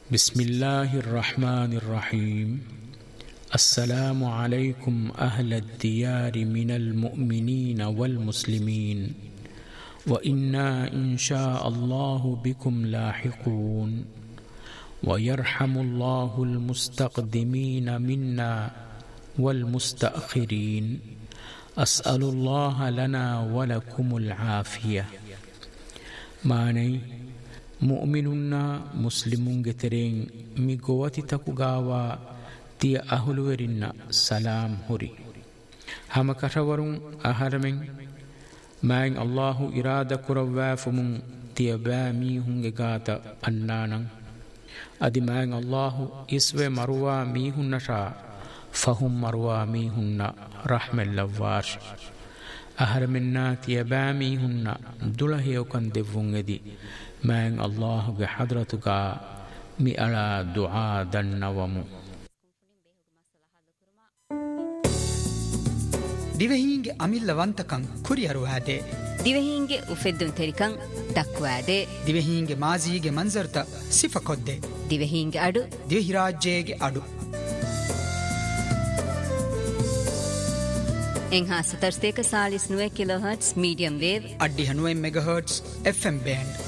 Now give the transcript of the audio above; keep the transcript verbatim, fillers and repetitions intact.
بسم الله الرحمن الرحيم. السلام عليكم أهل الديار من المؤمنين والمسلمين وإنا إن شاء الله بكم لاحقون ويرحم الله المستقدمين منا والمستأخرين أسأل الله لنا ولكم العافية. ماني مؤمننا مسلمون جترين ميقواتي تكوغاوا تي أهلورنا سلام هري هم كتورون أهرمين ماين الله إرادة كروافمون تي بامي هنگاتا أنانا أدي ماين الله إسوى مروا ميهن شا فهم مروا ميهن رحم اللوارش أهرمنا تي بامي هن دلهيو كان دفون دي ماين الله بحضرتك مي على دعاء دنومو. ದಿವೆಹೀಂಗೆ ಅಮಿಲ್ಲವಂತಕಂ ಕುರಿಯರುವಾದೆ ದಿವೆಹೀಂಗೆ ಉಫೆದ್ದುನ್ ತೆರಿಕಂ ದಕ್ವಾದೆ ದಿವೆಹೀಂಗೆ ಮಾಜಿಗೆ ಮಂಜರ್ತ ಸಿಫಕೊದ್ದೆ ದಿವೆಹೀಂಗೆ ಅಡು ದಿವೆಹಿರಾಜ್ಯಗೆ ಅಡು ಎಂಹಾ ಸತರ್ಸ್ತೇಕ ಸಾಲಿಸ್ ನುವೆ ಕಿಲೋಹರ್ಟ್ಸ್ ಮೀಡಿಯಂ ವೇವ್ ಅಡ್ಡಿ ಹನುವೆ ಮೆಗಾಹರ್ಟ್ಸ್ ಎಫ್ಎಂ ಬ್ಯಾಂಡ್